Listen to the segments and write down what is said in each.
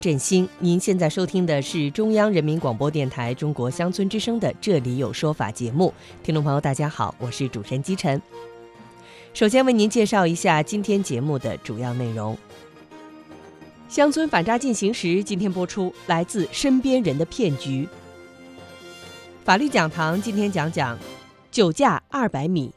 振兴。您现在收听的是中央人民广播电台中国乡村之声的《这里有说法》节目。听众朋友大家好，我是主持人姬晨。首先为您介绍一下今天节目的主要内容。乡村反诈进行时今天播出来自身边人的骗局。法律讲堂今天讲讲酒驾200米。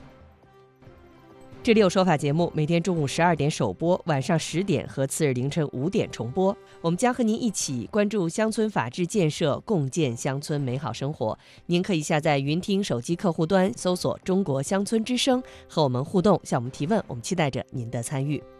这里有说法节目每天中午12点首播，晚上10点和次日凌晨5点重播。我们将和您一起关注乡村法治建设，共建乡村美好生活。您可以下载云听手机客户端，搜索中国乡村之声，和我们互动，向我们提问，我们期待着您的参与。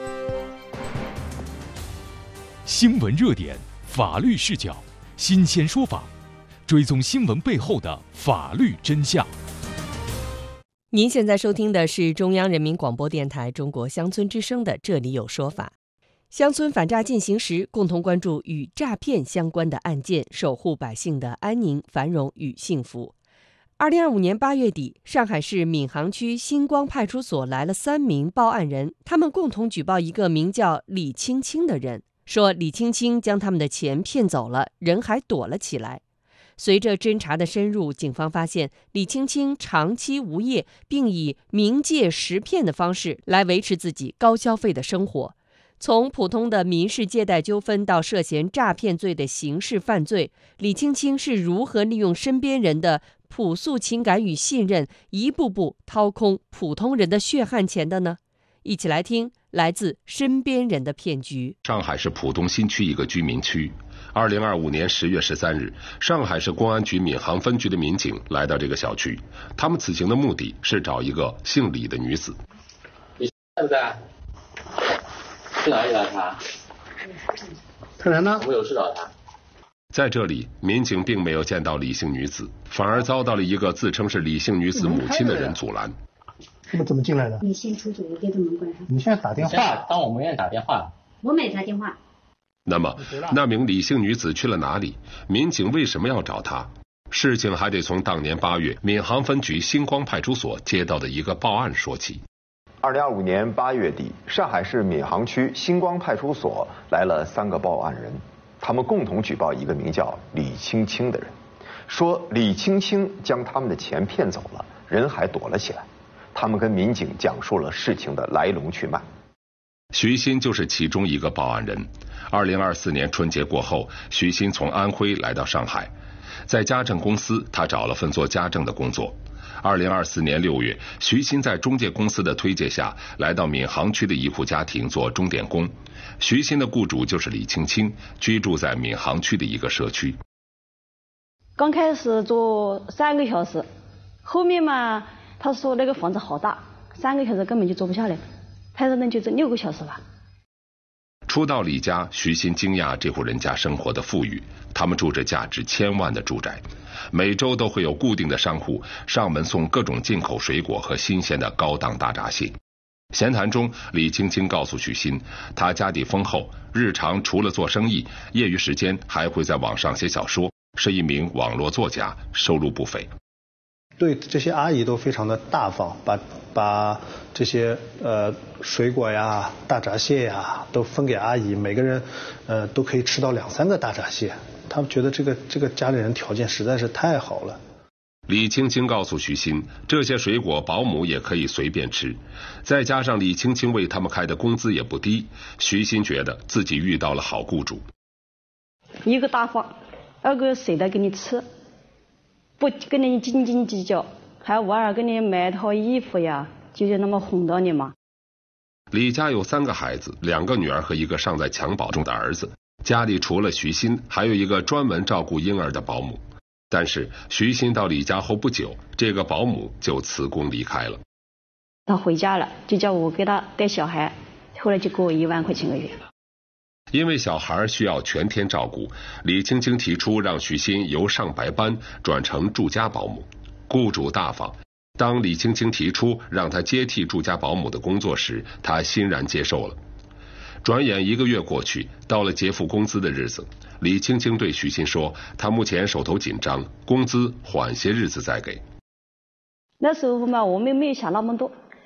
新闻热点，法律视角，新鲜说法，追踪新闻背后的法律真相。 您现在收听的是中央人民广播电台中国乡村之声的《这里有说法》。乡村反诈进行时，共同关注与诈骗相关的案件，守护百姓的安宁、繁荣与幸福。2025年8月底，上海市闵行区星光派出所来了3名报案人，他们共同举报一个名叫李青青的人，说李青青将他们的钱骗走了，人还躲了起来。随着侦查的深入，警方发现李青青长期无业，并以冥界识骗的方式来维持自己高消费的生活。从普通的民事借贷纠纷到涉嫌诈骗罪的刑事犯罪，李青青是如何利用身边人的朴素情感与信任，一步步掏空普通人的血汗钱的呢？一起来听来自身边人的骗局。 上海市浦东新区一个居民区，2025年10月13日，上海市公安局闵行分局的民警来到这个小区，他们此行的目的是找一个姓李的女子。 你在不在？去哪里了他？ 他人呢？ 我有事找他。 在这里，民警并没有见到李姓女子，反而遭到了一个自称是李姓女子母亲的人阻拦。 他们怎么进来的？ 你先出去，我给他们关上。 你现在打电话？ 当我们愿意打电话。 我没打电话。 那么，那名李姓女子去了哪里？民警为什么要找她？事情还得从当年8月闵行分局星光派出所接到的一个报案说起。 2025年8月底，上海市闵行区星光派出所来了3个报案人，他们共同举报一个名叫李青青的人，说李青青将他们的钱骗走了，人还躲了起来。他们跟民警讲述了事情的来龙去脉。 徐鑫就是其中一个报案人。2024年春节过后，徐鑫从安徽来到上海，在家政公司他找了份做家政的工作。2024年6月，徐鑫在中介公司的推荐下，来到闵行区的一户家庭做钟点工。徐鑫的雇主就是李青青，居住在闵行区的一个社区。 刚开始做3个小时，后面嘛，他说那个房子好大，3个小时根本就做不下来，派人就这6个小时吧。 初到李家，徐鑫惊讶这户人家生活的富裕，他们住着价值1000万的住宅，每周都会有固定的商户上门送各种进口水果和新鲜的高档大闸蟹。闲谈中，李青青告诉徐鑫，他家底丰厚，日常除了做生意，业余时间还会在网上写小说，是一名网络作家，收入不菲。 对这些阿姨都非常的大方，把这些水果呀、大闸蟹呀都分给阿姨，每个人都可以吃到2-3个大闸蟹。他们觉得这个家里人条件实在是太好了。 李青青告诉徐鑫，这些水果保姆也可以随便吃，再加上李青青为他们开的工资也不低，徐鑫觉得自己遇到了好雇主。 一个大方，2个舍得给你吃，不跟你斤斤计较，还偶尔给你买套衣服呀，就那么哄到你嘛。 李家有3个孩子，2个女儿和一个尚在襁褓中的儿子，家里除了徐鑫，还有一个专门照顾婴儿的保姆。但是徐鑫到李家后不久，这个保姆就辞工离开了。 他回家了，就叫我给他带小孩，后来就给我1万块钱个月。 因为小孩需要全天照顾，李青青提出让徐鑫由上白班转成住家保姆，雇主大方。当李青青提出让他接替住家保姆的工作时，他欣然接受了。转眼1个月过去，到了结付工资的日子，李青青对徐鑫说，他目前手头紧张，工资缓些日子再给。 那时候嘛，我们没有想那么多，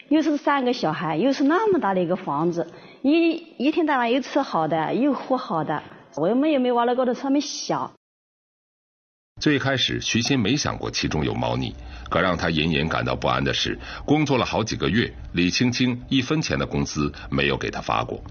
又是3个小孩，又是那么大的一个房子，一天到晚又吃好的，又喝好的，我们也没往那高头上面想。 最开始徐鑫没想过其中有猫腻，可让他隐隐感到不安的是，工作了好几个月，李青青1分钱的工资没有给他发过。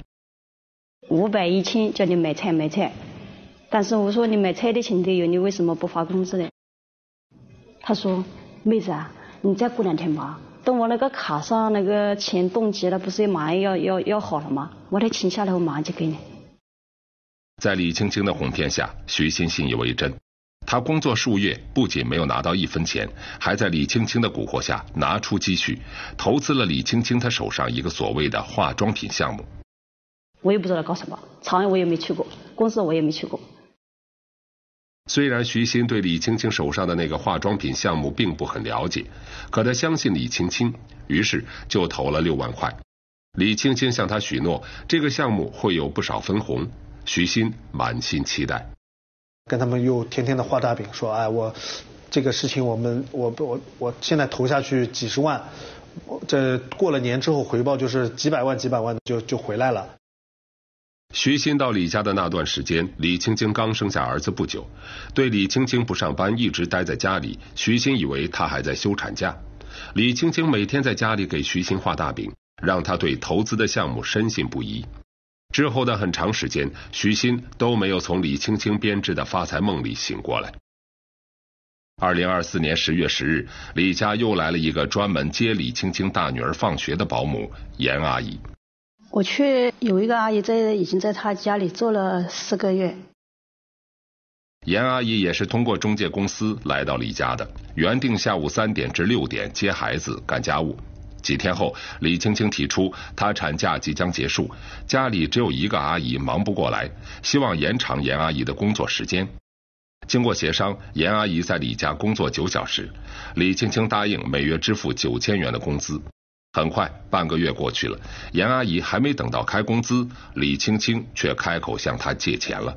500、1000叫你买菜，但是我说你买菜的钱都有，你为什么不发工资呢？他说妹子啊，你再过2天吧，等我那个卡上那个钱冻结了，不是马上要好了吗？我的钱下来我马上就给你。 在李青青的哄骗下，徐鑫信以为真。他工作数月，不仅没有拿到1分钱，还在李青青的蛊惑下拿出积蓄，投资了李青青她手上一个所谓的化妆品项目。 我也不知道搞什么，厂我也没去过，公司我也没去过。 虽然徐鑫对李青青手上的那个化妆品项目并不很了解，可他相信李青青，于是就投了6万块。李青青向他许诺，这个项目会有不少分红，徐鑫满心期待。 跟他们又天天的画大饼，说哎，我这个事情我现在投下去几十万，这过了年之后回报就是几百万就回来了。 徐鑫到李家的那段时间，李青青刚生下儿子不久，对李青青不上班一直待在家里，徐鑫以为她还在休产假。李青青每天在家里给徐鑫画大饼，让他对投资的项目深信不疑。之后的很长时间，徐鑫都没有从李青青编织的发财梦里醒过来。2024年10月10日，李家又来了一个专门接李青青大女儿放学的保姆严阿姨。 我去有一个阿姨已经在她家里做了4个月。 严阿姨也是通过中介公司来到李家的，原定下午3点至6点接孩子干家务。几天后，李青青提出她产假即将结束，家里只有1个阿姨忙不过来，希望延长严阿姨的工作时间。经过协商，严阿姨在李家工作9小时，李青青答应每月支付9000元的工资。很快半个月过去了，严阿姨还没等到开工资，李青青却开口向她借钱了。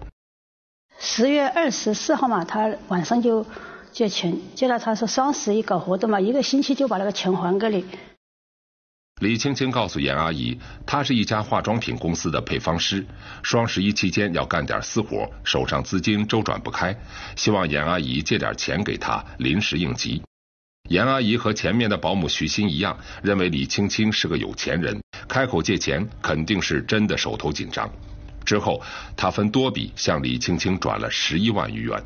10月24号嘛，她晚上就借钱，借了她说双11搞活动嘛，1个星期就把那个钱还给你。 李青青告诉严阿姨，她是一家化妆品公司的配方师，双11期间要干点私活，手上资金周转不开，希望严阿姨借点钱给她，临时应急。严阿姨和前面的保姆徐鑫一样，认为李青青是个有钱人，开口借钱肯定是真的手头紧张。之后她分多笔向李青青转了11万余元。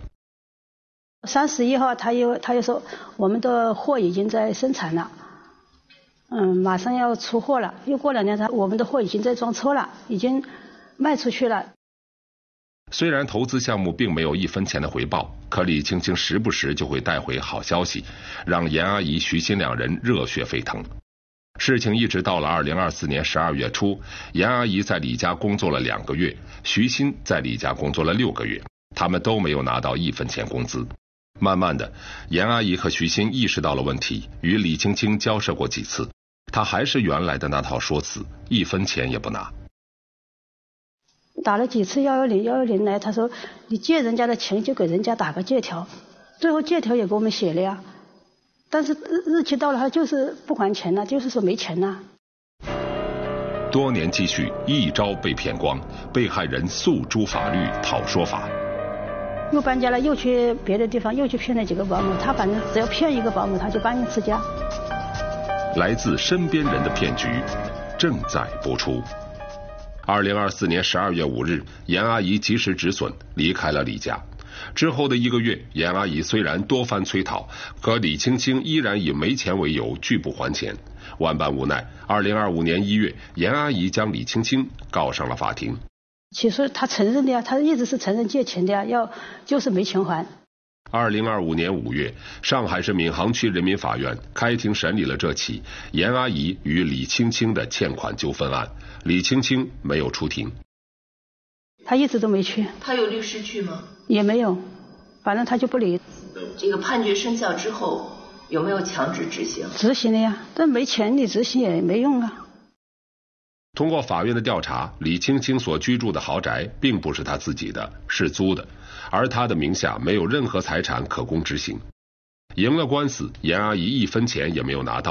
31号他又说我们的货已经在生产了，马上要出货了，又过2天我们的货已经在装车了，已经卖出去了。 虽然投资项目并没有1分钱的回报，可李青青时不时就会带回好消息，让严阿姨、徐鑫2人热血沸腾。事情一直到了2024年12月初，严阿姨在李家工作了2个月，徐鑫在李家工作了6个月，他们都没有拿到1分钱工资。慢慢的，严阿姨和徐鑫意识到了问题，与李青青交涉过几次，她还是原来的那套说辞，1分钱也不拿。 打了几次110来，他说你借人家的钱就给人家打个借条，最后借条也给我们写了呀，但是日期到了他就是不还钱了，就是说没钱了。 多年积蓄一朝被骗光，被害人诉诸法律讨说法。 又搬家了，又去别的地方，又去骗了几个保姆，他反正只要骗1个保姆他就搬1次家。 来自身边人的骗局正在播出。2024年12月5日，严阿姨及时止损，离开了李家。之后的1个月，严阿姨虽然多番催讨，可李青青依然以没钱为由拒不还钱。万般无奈，2025年1月，严阿姨将李青青告上了法庭。 其实他承认的呀，他一直是承认借钱的呀，就是没钱还。 2025年5月，上海市闵行区人民法院开庭审理了这起严阿姨与李青青的欠款纠纷案。李青青没有出庭， 他一直都没去。 他有律师去吗？ 也没有，反正他就不理。 这个判决生效之后，有没有强制执行？ 执行了呀，但没钱你执行也没用啊。 通过法院的调查，李青青所居住的豪宅并不是她自己的，是租的，而她的名下没有任何财产可供执行。赢了官司，严阿姨1分钱也没有拿到。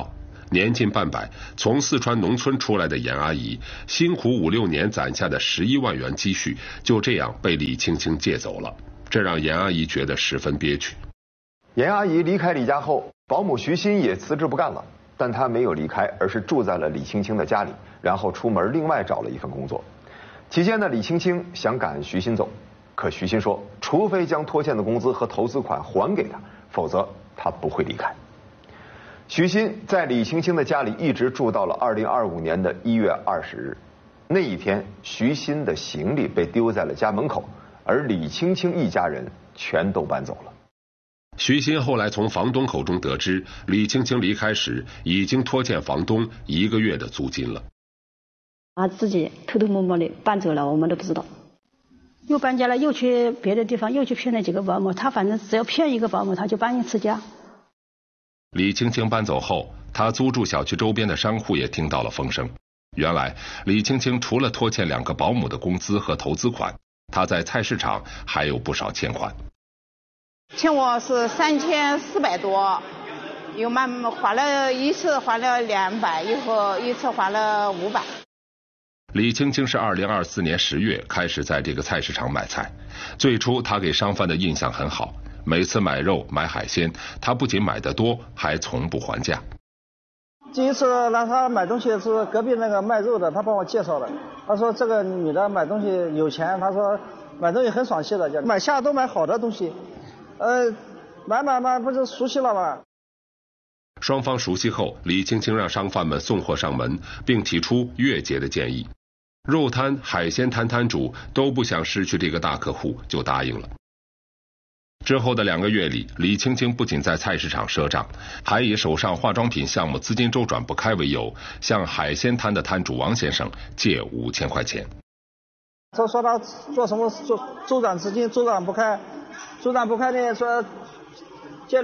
年近半百，从四川农村出来的严阿姨，辛苦5、6年攒下的11万元积蓄，就这样被李青青借走了，这让严阿姨觉得十分憋屈。 严阿姨离开李家后，保姆徐鑫也辞职不干了，但她没有离开，而是住在了李青青的家里，然后出门另外找了一份工作。期间呢，李青青想赶徐鑫走，可徐鑫说，除非将拖欠的工资和投资款还给他，否则他不会离开。徐鑫在李青青的家里一直住到了2025年的1月20日，那一天，徐鑫的行李被丢在了家门口，而李青青一家人全都搬走了。 徐鑫后来从房东口中得知，李青青离开时已经拖欠房东1个月的租金了。 他自己偷偷摸摸的搬走了，我们都不知道。 又搬家了，又去别的地方，又去骗了几个保姆。他反正只要骗一个保姆，他就搬一次家。 李青青搬走后，他租住小区周边的商户也听到了风声。原来，李青青除了拖欠2个保姆的工资和投资款，他在菜市场还有不少欠款。 欠我是3400多，又还了一次还了200，以后一次还了500。 李青青是2024年10月开始在这个菜市场买菜，最初他给商贩的印象很好，每次买肉买海鲜，他不仅买得多，还从不还价。 第一次让他买东西是隔壁那个卖肉的，他帮我介绍的。他说这个女的买东西有钱，他说买东西很爽气的，买下都买好的东西。买不是熟悉了吗？ 双方熟悉后，李青青让商贩们送货上门，并提出月结的建议。肉摊、海鲜摊摊主都不想失去这个大客户，就答应了。之后的2个月里，李青青不仅在菜市场赊账，还以手上化妆品项目资金周转不开为由，向海鲜摊的摊主王先生借5000块钱。 他说他做什么周转资金周转不开呢，说借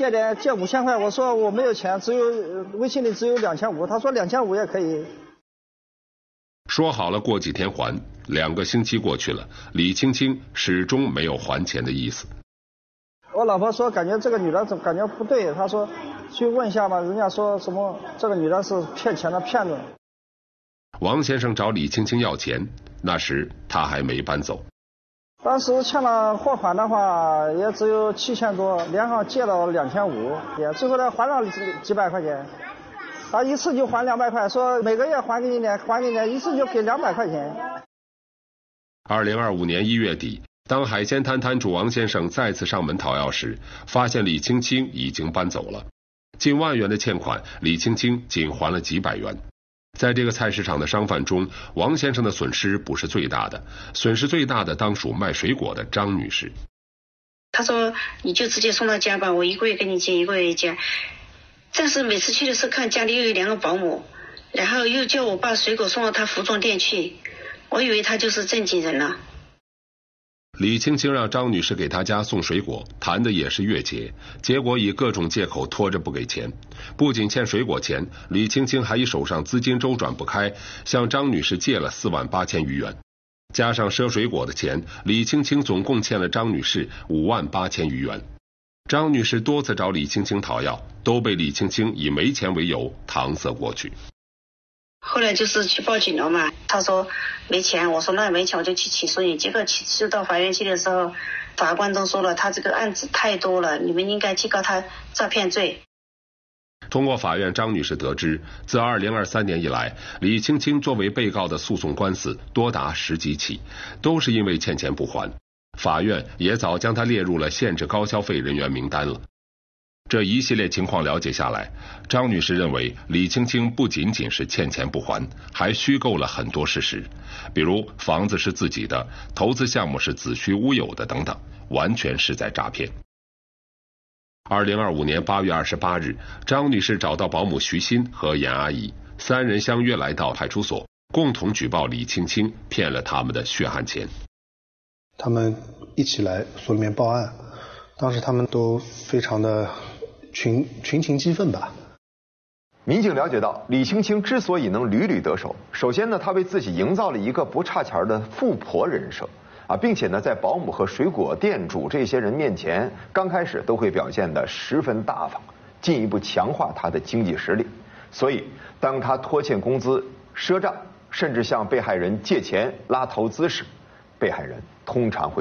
5000块，我说我没有钱，只有微信里只有2500，他说2500也可以。 说好了过几天还，2个星期过去了，李青青始终没有还钱的意思。 我老婆说感觉这个女的感觉不对，她说去问一下吧，人家说什么这个女的是骗钱的骗子。 王先生找李青青要钱，那时他还没搬走。 当时欠了货款的话也只有7000多，连上借了2500，也最后呢还了几百块钱。他一次就还200块，说每个月还给你点，一次就给200块钱。 2025年1月底，当海鲜摊摊主王先生再次上门讨要时，发现李青青已经搬走了。近万元的欠款，李青青仅还了几百元。在这个菜市场的商贩中，王先生的损失不是最大的，损失最大的当属卖水果的张女士。 他说你就直接送到家吧，我1个月给你结，1个月结。但是每次去的时候看家里又有2个保姆，然后又叫我把水果送到他服装店去，我以为他就是正经人了。 李青青让张女士给她家送水果，谈的也是月结，结果以各种借口拖着不给钱。不仅欠水果钱，李青青还以手上资金周转不开，向张女士借了48000余元。加上赊水果的钱，李青青总共欠了张女士58000余元。张女士多次找李青青讨要，都被李青青以没钱为由搪塞过去。 后来就是去报警了嘛，他说没钱，我说那没钱我就去起诉你。结果起诉到法院去的时候，法官都说了，他这个案子太多了，你们应该去告他诈骗罪。 通过法院，张女士得知，自2023年以来，李青青作为被告的诉讼官司多达10几起，都是因为欠钱不还。法院也早将她列入了限制高消费人员名单了。这一系列情况了解下来，张女士认为李青青不仅仅是欠钱不还，还虚构了很多事实，比如房子是自己的，投资项目是子虚乌有的等等，完全是在诈骗。2025年8月28日，张女士找到保姆徐鑫和严阿姨，3人相约来到派出所，共同举报李青青骗了他们的血汗钱。 他们一起来所里面报案，当时他们都非常的群情激愤吧。 民警了解到，李青青之所以能屡屡得手，首先呢，她为自己营造了一个不差钱的富婆人设并且呢，在保姆和水果店主这些人面前，刚开始都会表现得十分大方，进一步强化她的经济实力。 所以当他拖欠工资、赊账，甚至向被害人借钱拉投资时，被害人通常会